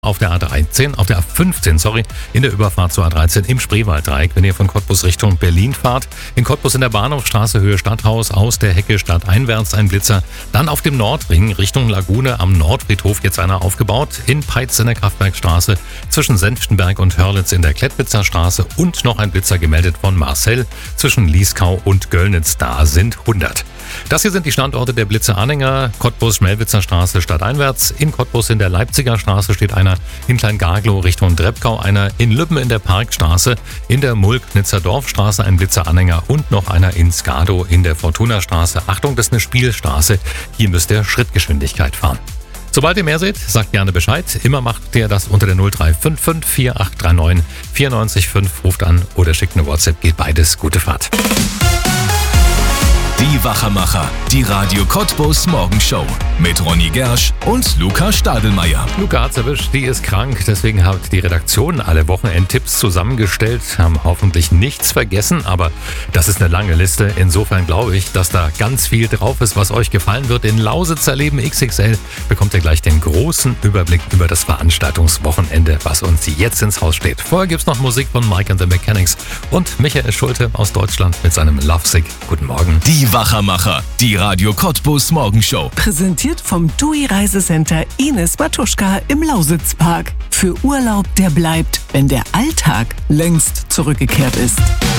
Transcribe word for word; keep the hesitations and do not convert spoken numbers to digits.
Auf der A dreizehn, auf der A fünfzehn, sorry, in der Überfahrt zur A dreizehn im Spreewalddreieck, wenn ihr von Cottbus Richtung Berlin fahrt. In Cottbus in der Bahnhofstraße Höhe Stadthaus, aus der Hecke stadteinwärts ein Blitzer. Dann auf dem Nordring Richtung Lagune am Nordfriedhof jetzt einer aufgebaut. In Peitz in der Kraftwerkstraße, zwischen Senftenberg und Hörlitz in der Klettwitzer Straße und noch ein Blitzer gemeldet von Marcel zwischen Lieskau und Göllnitz. Da sind hundert. Das hier sind die Standorte der Blitze-Anhänger. Cottbus, Schmelwitzer Straße stadteinwärts. In Cottbus in der Leipziger Straße steht einer. In Kleingarglow Richtung Dreppkau einer. In Lübben in der Parkstraße. In der Mulknitzer Dorfstraße ein Blitzer-Anhänger. Und noch einer in Skado in der Fortuna-Straße. Achtung, das ist eine Spielstraße. Hier müsst ihr Schrittgeschwindigkeit fahren. Sobald ihr mehr seht, sagt gerne Bescheid. Immer macht ihr das unter der null drei fünf fünf vier acht drei neun vier neun fünf. Ruft an oder schickt eine WhatsApp. Geht beides. Gute Fahrt. Die Wachermacher, die Radio Cottbus Morgenshow mit Ronny Gersch und Luca Stadelmeier. Luca hat's erwischt, die ist krank, deswegen hat die Redaktion alle Wochenendtipps zusammengestellt, haben hoffentlich nichts vergessen, aber das ist eine lange Liste. Insofern glaube ich, dass da ganz viel drauf ist, was euch gefallen wird. In Lausitzer Leben X X L bekommt ihr gleich den großen Überblick über das Veranstaltungswochenende, was uns jetzt ins Haus steht. Vorher gibt's noch Musik von Mike and the Mechanics und Michael Schulte aus Deutschland mit seinem Lovesick. Guten Morgen. Die Wachermacher, die Radio Cottbus Morgenshow. Präsentiert vom T U I Reisecenter Ines Matuschka im Lausitzpark. Für Urlaub, der bleibt, wenn der Alltag längst zurückgekehrt ist.